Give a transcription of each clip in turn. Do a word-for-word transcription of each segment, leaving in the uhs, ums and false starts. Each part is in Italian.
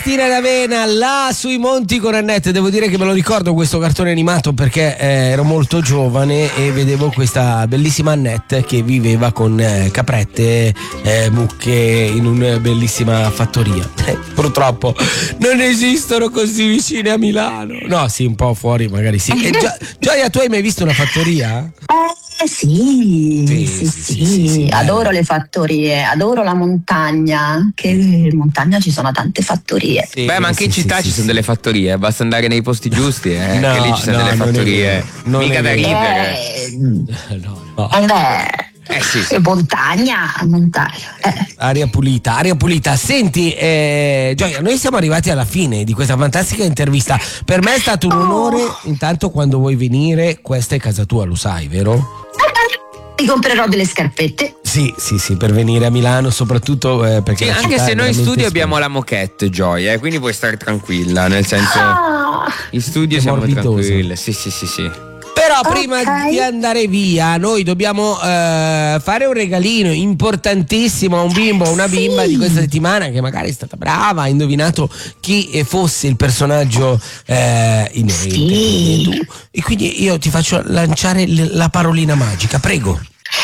Tina D'Avena là sui monti con Annette. Devo dire che me lo ricordo questo cartone animato perché eh, ero molto giovane e vedevo questa bellissima Annette che viveva con eh, caprette, eh, mucche in una bellissima fattoria. Eh, purtroppo non esistono così vicine a Milano. No, sì, un po' fuori magari sì. E Gio- Gioia, tu hai mai visto una fattoria? Eh sì, sì, sì, sì, sì, sì, sì. Adoro le fattorie, adoro la montagna, che in montagna ci sono tante fattorie. Sì, beh, ma anche sì, in città sì, ci sì, sono sì. delle fattorie, basta andare nei posti giusti, eh, no, che lì ci sono no, delle fattorie, non mica da ridere. Eh, no, no. Eh beh, Eh sì, sì. montagna, montagna. Eh. Aria pulita, aria pulita. Senti, eh, Gioia, noi siamo arrivati alla fine di questa fantastica intervista. Per me è stato un onore. Oh. Intanto, quando vuoi venire, questa è casa tua, lo sai, vero? Ti comprerò delle scarpette. Sì, sì, sì, per venire a Milano, soprattutto eh, perché sì, anche se noi in studio abbiamo la moquette, Gioia, eh, quindi puoi stare tranquilla, nel senso ah, in studio siamo morbidoso. Tranquille. Sì, sì, sì, sì. Però prima okay. di andare via noi dobbiamo eh, fare un regalino importantissimo a un bimbo o una bimba sì. di questa settimana che magari è stata brava, ha indovinato chi fosse il personaggio eh, inerente sì. tu, e quindi io ti faccio lanciare la parolina magica, prego.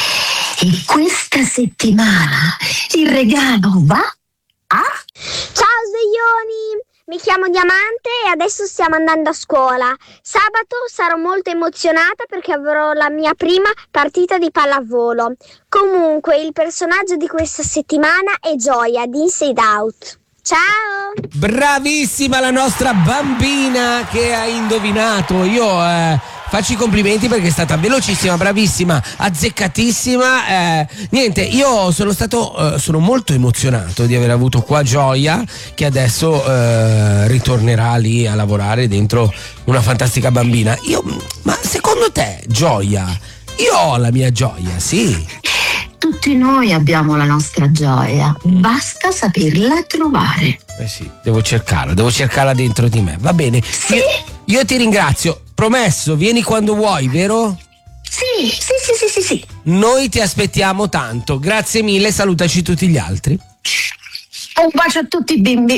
E questa settimana il regalo va a... Ciao sveglioni! Mi chiamo Diamante e adesso stiamo andando a scuola. Sabato sarò molto emozionata perché avrò la mia prima partita di pallavolo. Comunque, il personaggio di questa settimana è Gioia di Inside Out. Ciao! Bravissima la nostra bambina che ha indovinato. Io eh, faccio i complimenti perché è stata velocissima, bravissima, azzeccatissima. Eh, niente, io sono stato, eh, sono molto emozionato di aver avuto qua Gioia, che adesso eh, ritornerà lì a lavorare dentro una fantastica bambina. Io, ma secondo te, Gioia, io ho la mia Gioia, sì? Tutti noi abbiamo la nostra Gioia, basta saperla trovare. Eh sì, devo cercarla, devo cercarla dentro di me, va bene. Sì. Io, io ti ringrazio, promesso, vieni quando vuoi, vero? Sì, sì, sì, sì, sì, sì. Noi ti aspettiamo tanto, grazie mille, salutaci tutti gli altri. Un bacio a tutti i bimbi.